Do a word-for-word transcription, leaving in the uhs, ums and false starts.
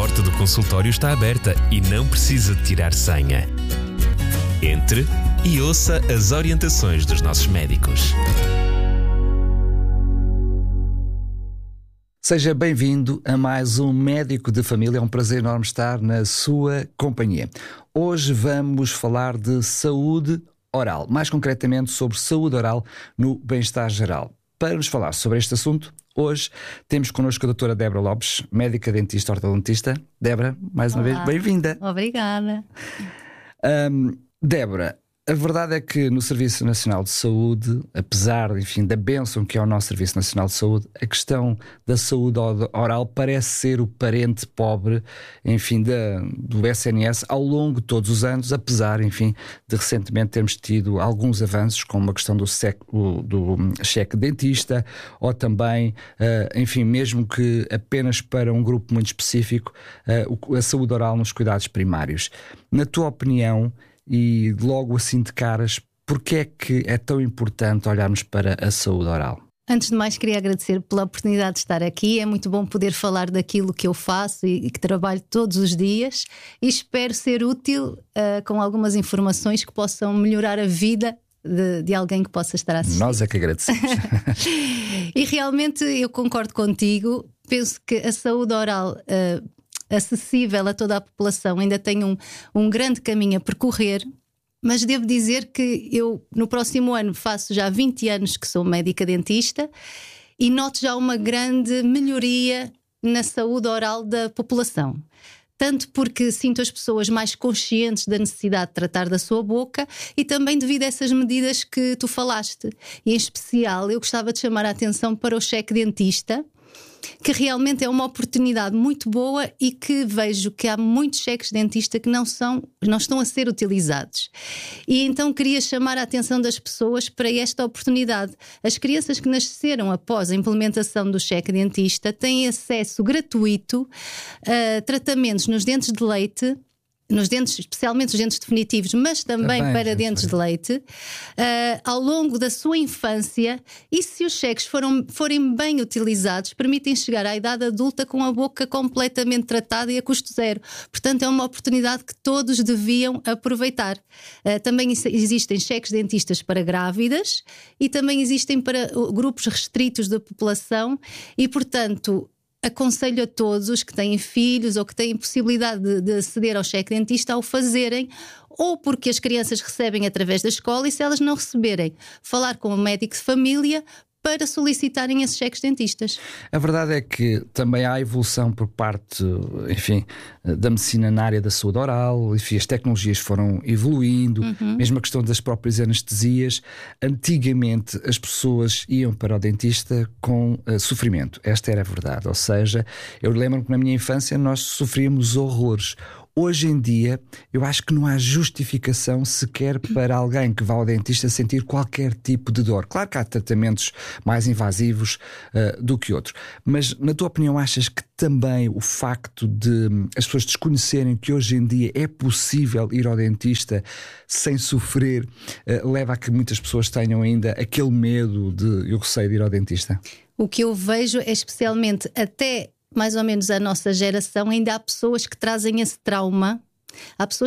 porta do consultório está aberta e não precisa de tirar senha. Entre e ouça as orientações dos nossos médicos. Seja bem-vindo a mais um Médico de Família. É um prazer enorme estar na sua companhia. Hoje vamos falar de saúde oral, mais concretamente sobre saúde oral no bem-estar geral. Para nos falar sobre este assunto, hoje temos connosco a doutora Débora Lopes, médica dentista ortodontista. Débora, mais uma Olá. vez, bem-vinda. Obrigada. Um, Débora, a verdade é que no Serviço Nacional de Saúde, apesar, enfim, da bênção que é o nosso Serviço Nacional de Saúde, a questão da saúde oral parece ser o parente pobre, enfim, da, do S N S ao longo de todos os anos, apesar, enfim, de recentemente termos tido alguns avanços, como a questão do, sec, do, do cheque dentista, ou também, uh, enfim, mesmo que apenas para um grupo muito específico, uh, a saúde oral nos cuidados primários. Na tua opinião, e logo assim de caras, porque é que é tão importante olharmos para a saúde oral? Antes de mais, queria agradecer pela oportunidade de estar aqui. É muito bom poder falar daquilo que eu faço e que trabalho todos os dias, e espero ser útil uh, com algumas informações que possam melhorar a vida de, de alguém que possa estar a assistir. Nós é que agradecemos. E realmente eu concordo contigo. Penso que a saúde oral uh, acessível a toda a população ainda tem um, um grande caminho a percorrer, mas devo dizer que eu no próximo ano faço já vinte anos que sou médica dentista e noto já uma grande melhoria na saúde oral da população. Tanto porque sinto as pessoas mais conscientes da necessidade de tratar da sua boca e também devido a essas medidas que tu falaste. E em especial eu gostava de chamar a atenção para o cheque dentista, que realmente é uma oportunidade muito boa e que vejo que há muitos cheques dentista que não, são, não estão a ser utilizados. E então queria chamar a atenção das pessoas para esta oportunidade. As crianças que nasceram após a implementação do cheque dentista têm acesso gratuito a tratamentos nos dentes de leite, nos dentes, especialmente os dentes definitivos, mas também Também, para sim, dentes sim. de leite, uh, ao longo da sua infância, e se os cheques foram, forem bem utilizados, permitem chegar à idade adulta com a boca completamente tratada e a custo zero. Portanto, é uma oportunidade que todos deviam aproveitar. Uh, também existem cheques dentistas para grávidas e também existem para uh, grupos restritos da população e, portanto, aconselho a todos os que têm filhos ou que têm possibilidade de, de aceder ao cheque dentista ao fazerem, ou porque as crianças recebem através da escola, e se elas não receberem, falar com o médico de família para solicitarem esses cheques dentistas. A verdade é que também há evolução por parte, enfim, da medicina na área da saúde oral, enfim, as tecnologias foram evoluindo, uhum. Mesmo a questão das próprias anestesias. Antigamente as pessoas iam para o dentista com uh, sofrimento, esta era a verdade, ou seja, eu lembro-me que na minha infância nós sofríamos horrores. Hoje em dia, eu acho que não há justificação sequer para alguém que vá ao dentista sentir qualquer tipo de dor. Claro que há tratamentos mais invasivos uh, do que outros, mas na tua opinião achas que também o facto de um, as pessoas desconhecerem que hoje em dia é possível ir ao dentista sem sofrer uh, leva a que muitas pessoas tenham ainda aquele medo de eu receio de ir ao dentista? O que eu vejo é especialmente até mais ou menos a nossa geração, ainda há pessoas que trazem esse trauma. Há pessoas